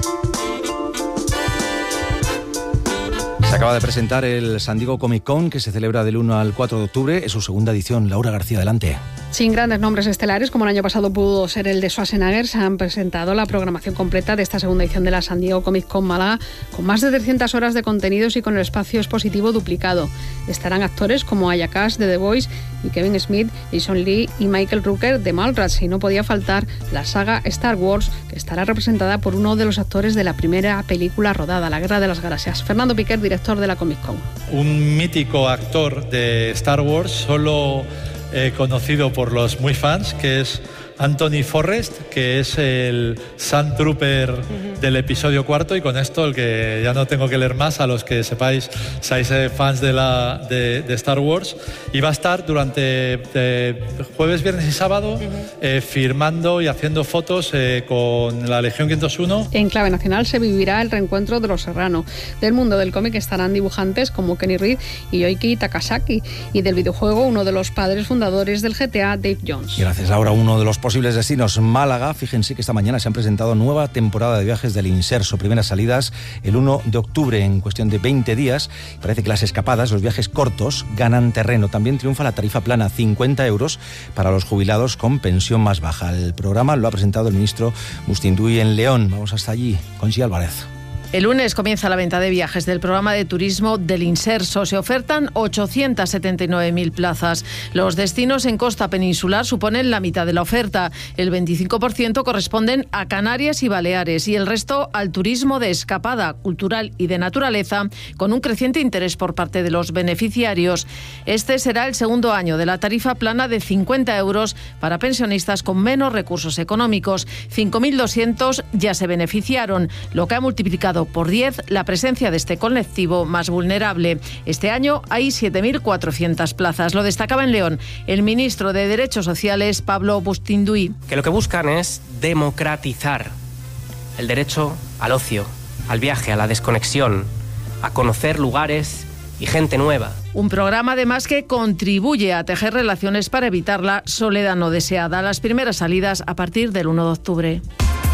Speaker 25: se acaba de presentar el San Diego Comic Con, que se celebra del uno al cuatro de octubre. Es su segunda edición. Laura García, adelante.
Speaker 7: Sin grandes nombres estelares, como el año pasado pudo ser el de Schwarzenegger, se han presentado la programación completa de esta segunda edición de la San Diego Comic Con Málaga, con más de trescientas horas de contenidos y con el espacio expositivo duplicado. Estarán actores como Aya Cash de The Voice y Kevin Smith, Jason Lee y Michael Rooker de Mallrats, y no podía faltar la saga Star Wars, que estará representada por uno de los actores de la primera película rodada, La Guerra de las Galaxias. Fernando Piquer, director de la Comic Con.
Speaker 22: Un mítico actor de Star Wars, solo eh, conocido por los muy fans, que es Anthony Forrest, que es el Sand Trooper uh-huh. del episodio cuarto, y con esto el que ya no tengo que leer más a los que sepáis, seáis eh, fans de, la, de, de Star Wars, y va a estar durante eh, jueves, viernes y sábado uh-huh. eh, firmando y haciendo fotos eh, con la Legión quinientos uno.
Speaker 7: En clave nacional se vivirá el reencuentro de los Serrano. Del mundo del cómic estarán dibujantes como Kenny Reed y Yoiki Takasaki, y del videojuego uno de los padres fundadores del G T A, Dave Jones.
Speaker 25: Gracias, Laura. Uno de los posibles destinos, Málaga. Fíjense que esta mañana se han presentado nueva temporada de viajes del Inserso. Primeras salidas el uno de octubre en cuestión de veinte días. Parece que las escapadas, los viajes cortos, ganan terreno. También triunfa la tarifa plana, cincuenta euros para los jubilados con pensión más baja. El programa lo ha presentado el ministro Bustinduy en León. Vamos hasta allí con Xi Álvarez.
Speaker 2: El lunes comienza la venta de viajes del programa de turismo del Inserso. Se ofertan ochocientas setenta y nueve mil plazas. Los destinos en costa peninsular suponen la mitad de la oferta. El veinticinco por ciento corresponden a Canarias y Baleares y el resto al turismo de escapada, cultural y de naturaleza, con un creciente interés por parte de los beneficiarios. Este será el segundo año de la tarifa plana de cincuenta euros para pensionistas con menos recursos económicos. cinco mil doscientos ya se beneficiaron, lo que ha multiplicado por diez la presencia de este colectivo más vulnerable. Este año hay siete mil cuatrocientas plazas. Lo destacaba en León el ministro de Derechos Sociales, Pablo Bustinduy.
Speaker 23: Que lo que buscan es democratizar el derecho al ocio, al viaje, a la desconexión, a conocer lugares y gente nueva.
Speaker 2: Un programa además que contribuye a tejer relaciones para evitar la soledad no deseada. Las primeras salidas a partir del uno de octubre.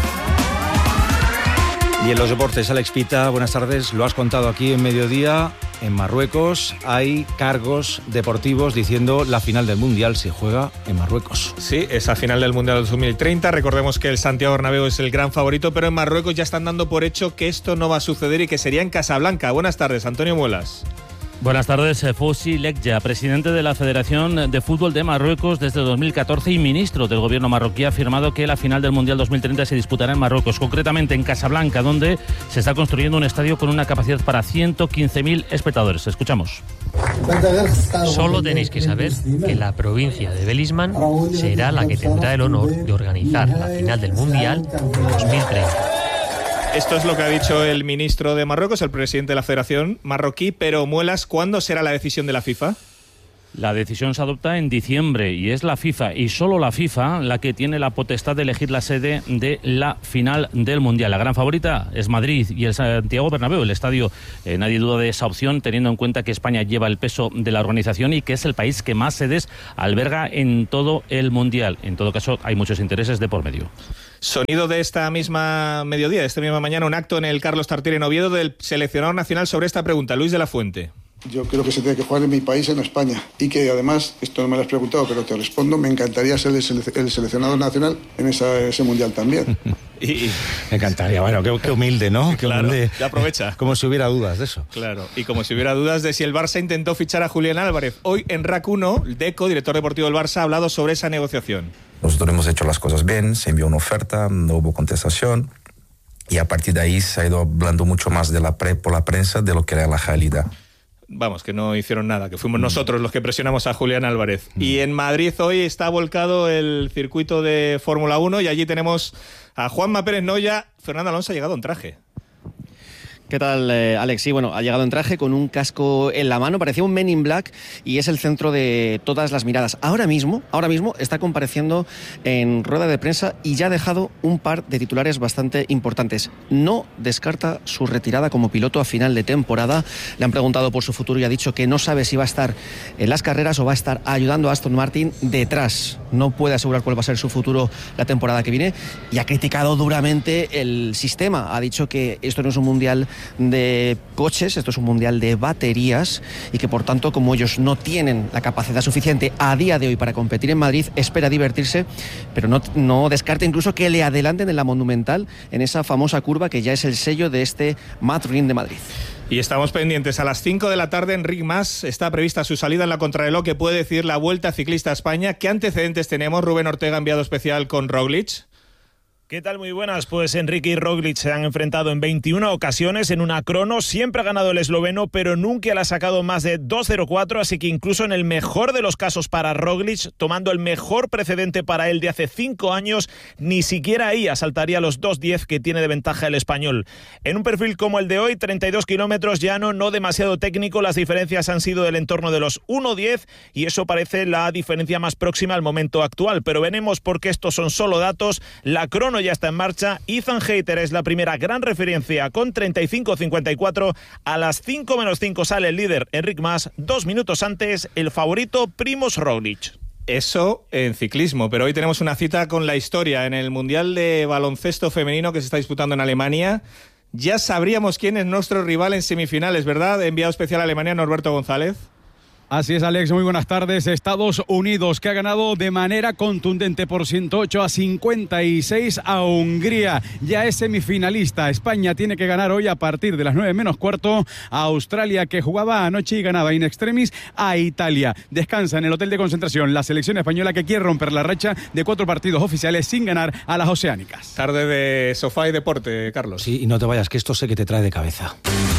Speaker 25: Y en los deportes, Alex Pita, buenas tardes. Lo has contado aquí en Mediodía. en Marruecos. Hay cargos deportivos diciendo la final del Mundial se juega en Marruecos.
Speaker 8: Sí, esa final del Mundial dos mil treinta. Recordemos que el Santiago Bernabéu es el gran favorito, pero en Marruecos ya están dando por hecho que esto no va a suceder y que sería en Casablanca. Buenas tardes, Antonio Muelas.
Speaker 9: Buenas tardes, Fossi Lekja, presidente de la Federación de Fútbol de Marruecos desde dos mil catorce y ministro del gobierno marroquí, ha afirmado que la final del Mundial dos mil treinta se disputará en Marruecos, concretamente en Casablanca, donde se está construyendo un estadio con una capacidad para ciento quince mil espectadores. Escuchamos.
Speaker 11: Solo tenéis que saber que la provincia de Belisman será la que tendrá el honor de organizar la final del Mundial dos mil treinta.
Speaker 8: Esto es lo que ha dicho el ministro de Marruecos, el presidente de la Federación marroquí, pero Muelas, ¿cuándo será la decisión de la FIFA?
Speaker 9: La decisión se adopta en diciembre y es la FIFA y solo la FIFA la que tiene la potestad de elegir la sede de la final del Mundial. La gran favorita es Madrid y el Santiago Bernabéu, el estadio. Eh, nadie duda de esa opción, teniendo en cuenta que España lleva el peso de la organización y que es el país que más sedes alberga en todo el Mundial. En todo caso, hay muchos intereses de por medio.
Speaker 8: Sonido de esta misma mediodía, de esta misma mañana, un acto en el Carlos Tartiere en Oviedo del seleccionador nacional sobre esta pregunta, Luis de la Fuente.
Speaker 12: Yo creo que se tiene que jugar en mi país, en España, y que además, esto no me lo has preguntado, pero te respondo, me encantaría ser el, sele- el seleccionador nacional en esa, ese mundial también.
Speaker 25: y, y... Me encantaría, bueno, qué, qué humilde, ¿no? Qué
Speaker 8: claro,
Speaker 25: humilde.
Speaker 8: Ya aprovecha.
Speaker 25: Como si hubiera dudas de eso.
Speaker 8: Claro, y como si hubiera dudas de si el Barça intentó fichar a Julián Álvarez. Hoy en R A C uno, Deco, director deportivo del Barça, ha hablado sobre esa negociación.
Speaker 13: Nosotros hemos hecho las cosas bien, se envió una oferta, no hubo contestación y a partir de ahí se ha ido hablando mucho más de la pre, por la prensa de lo que era la realidad.
Speaker 8: Vamos, que no hicieron nada, que fuimos nosotros los que presionamos a Julián Álvarez. Y en Madrid hoy está volcado el circuito de Fórmula uno y allí tenemos a Juanma Pérez Noya. Fernando Alonso ha llegado en traje.
Speaker 24: ¿Qué tal, eh, Alex? Sí, bueno, ha llegado en traje con un casco en la mano, parecía un Men in Black y es el centro de todas las miradas. Ahora mismo, ahora mismo está compareciendo en rueda de prensa y ya ha dejado un par de titulares bastante importantes. No descarta su retirada como piloto a final de temporada. Le han preguntado por su futuro y ha dicho que no sabe si va a estar en las carreras o va a estar ayudando a Aston Martin detrás. No puede asegurar cuál va a ser su futuro la temporada que viene y ha criticado duramente el sistema. Ha dicho que esto no es un mundial de coches, esto es un mundial de baterías y que por tanto, como ellos no tienen la capacidad suficiente a día de hoy para competir en Madrid, espera divertirse, pero no, no descarta incluso que le adelanten en la Monumental, en esa famosa curva que ya es el sello de este Madrid de Madrid.
Speaker 8: Y estamos pendientes, a las cinco de la tarde Enric Mas está prevista su salida en la contrarreloj que puede decidir la Vuelta Ciclista a España. ¿Qué antecedentes tenemos? Rubén Ortega, enviado especial con Roglic.
Speaker 26: ¿Qué tal? Muy buenas. Pues Enrique y Roglic se han enfrentado en veintiuna ocasiones en una crono. Siempre ha ganado el esloveno, pero nunca le ha sacado más de dos cero cuatro, así que incluso en el mejor de los casos para Roglic, tomando el mejor precedente para él de hace cinco años, ni siquiera ahí asaltaría los dos diez que tiene de ventaja el español. En un perfil como el de hoy, treinta y dos kilómetros llano, no demasiado técnico, las diferencias han sido del entorno de los uno diez y eso parece la diferencia más próxima al momento actual, pero veremos porque estos son solo datos. La crono ya está en marcha. Ethan Hayter es la primera gran referencia con treinta y cinco cincuenta y cuatro. A las cinco menos cinco sale el líder Enric Mas. Dos minutos antes el favorito Primož Roglic.
Speaker 8: Eso en ciclismo, pero hoy tenemos una cita con la historia en el Mundial de Baloncesto Femenino que se está disputando en Alemania. Ya sabríamos quién es nuestro rival en semifinales, ¿verdad? Enviado especial a Alemania, Norberto González.
Speaker 28: Así es, Alex, muy buenas tardes. Estados Unidos, que ha ganado de manera contundente por ciento ocho a cincuenta y seis a Hungría. Ya es semifinalista. España tiene que ganar hoy a partir de las nueve menos cuarto a Australia, que jugaba anoche y ganaba in extremis a Italia. Descansa en el hotel de concentración la selección española, que quiere romper la racha de cuatro partidos oficiales sin ganar a las oceánicas.
Speaker 8: Tarde de sofá y deporte, Carlos.
Speaker 25: Sí, y no te vayas, que esto sé que te trae de cabeza.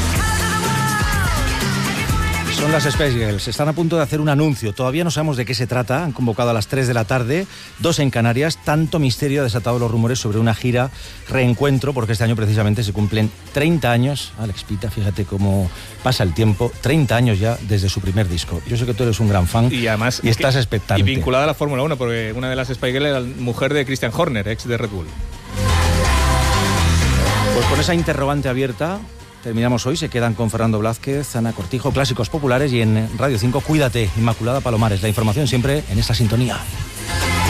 Speaker 25: Son las Spice Girls, están a punto de hacer un anuncio, todavía no sabemos de qué se trata, han convocado a las tres de la tarde, dos en Canarias, tanto misterio ha desatado los rumores sobre una gira reencuentro, porque este año precisamente se cumplen treinta años, Alex Pita, fíjate cómo pasa el tiempo, treinta años ya desde su primer disco. Yo sé que tú eres un gran fan
Speaker 8: y, además,
Speaker 25: y estás expectante.
Speaker 8: Y vinculada a la Fórmula uno, porque una de las Spice Girls era la mujer de Christian Horner, ex de Red Bull.
Speaker 25: Pues con esa interrogante abierta terminamos hoy, se quedan con Fernando Blázquez, Ana Cortijo, Clásicos Populares y en Radio cinco, Cuídate, Inmaculada Palomares. La información siempre en esta sintonía.